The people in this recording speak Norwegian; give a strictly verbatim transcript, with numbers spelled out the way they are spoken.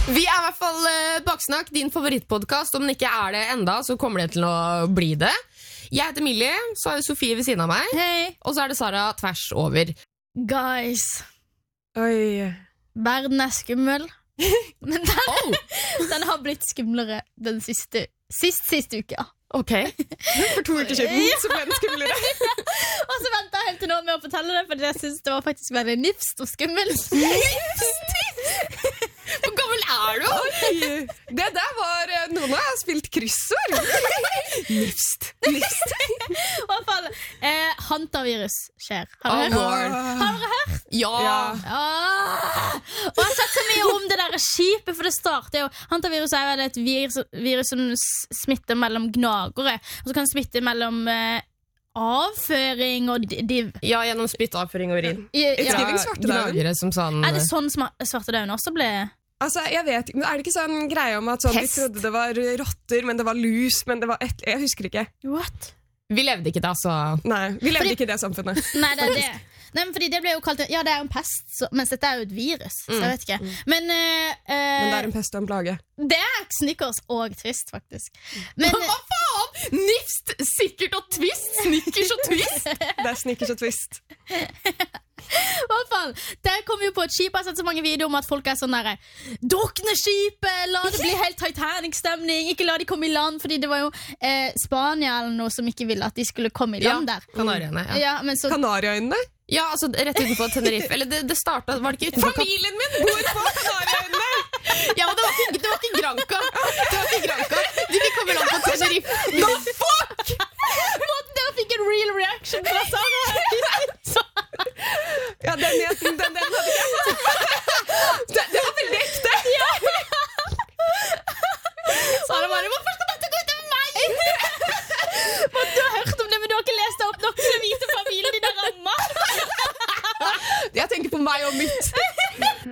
Vi er i hvert fall uh, Baksnakk, din favorittpodcast. Om den ikke er det enda, så kommer det til å bli det. Jeg heter Millie, så er det Sofie ved siden av meg. Hei. Og så er det Sara tvers over. Guys. Oi. Verden er skummel. Men den, oh. den har blitt skumlere den siste, sist siste uka. Ok. For to uker siden så ble den skumlere. Og så ventet jeg helt til nå med å fortelle det, for jeg synes det var faktisk veldig nifst og skummelt. Hvor gammel er du? Oi. Det der var noen har spilt kryssord. Nifst. Nifst. I hvert fall, eh, hantavirus skjer. Har Oh, dere hørt? Lord. Har dere hørt? Ja. Ja. Ah. Og jeg har sett så mye om det der skipet, for det starter jo hantavirus er vel et virus, virus som s- smitter mellom gnagere, og så kan det smitte mellom eh, avføring og di- div. Ja, gjennom spytt, avføring og urin. I, It's ja. giving svartedauden. Gnagere som sånn... Er det sånn sma- svartedauden også ble? Altså, jeg vet ikke, men er det ikke sånn greie om at sånn, de Pest. trodde det var rotter, men det var lus, men det var et, jeg husker ikke. What? Vi levde ikke da, så... Nei, vi levde Fordi- ikke i det samfunnet. Nei, det er det. Nei, men fordi det ble jo kalt Ja, det er jo en pest, så, mens dette er jo et virus. Så jeg vet ikke. Men, eh, eh, Men det er en pest og en plage. det er Snickers og Twist, faktisk. Men Hva faen? Nifst, sikkert og twist. Snickers og twist. Det er Snickers og Twist. i hvert fall, det kommer jo på et skip. Jeg har sett så mange videoer om at folk er sånn der drukne skipet, la det bli helt Titanic-stemning, ikke la de komme i land, fordi det var jo eh, Spania eller noe som ikke ville at de skulle komme i land Ja, der. Kanariene, ja. Ja, men så Kanariøynene? Ja, altså rett utenfor Tenerife. Eller det, det startet, var det ikke utenfor Kap- Familien min bor på Kanariøynene! Ja, men det var ikke, det var ikke Granca. Det var ikke Granca. De fikk komme land på Tenerife. No, fuck! måten dere fikk en real reaction fra Sara. Ja, den gjetten, den, den hadde jeg fått. Det, det var veldig ekte! Sara bare, hvorfor skal dette gå ut over meg? Men du har hørt om det, men du har ikke lest deg opp nok til å vite familien din er rammet. Jeg tenker på meg og mitt.